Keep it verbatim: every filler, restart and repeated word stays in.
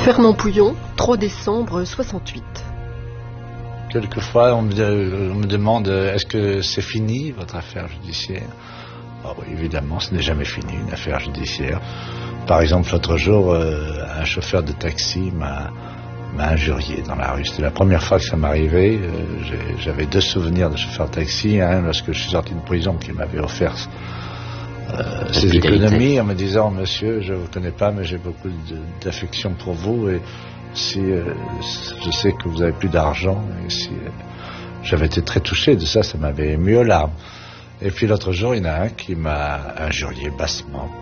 Fernand Pouillon, trois décembre soixante-huit. Quelquefois, on me, on me demande, est-ce que c'est fini, votre affaire judiciaire? Oh, oui, évidemment, ce n'est jamais fini, une affaire judiciaire. Par exemple, l'autre jour, euh, un chauffeur de taxi m'a, m'a injurié dans la rue. C'était la première fois que ça m'arrivait. Euh, j'avais deux souvenirs de chauffeur de taxi. Un, lorsque je suis sorti de prison, qui m'avait offert euh, ses économies en me disant, monsieur, je ne vous connais pas, mais j'ai beaucoup de, d'affection pour vous. Et si euh, je sais que vous n'avez plus d'argent, et si euh, j'avais été très touché de ça, ça m'avait ému aux larmes. Et puis l'autre jour, il y en a un qui m'a injurié bassement.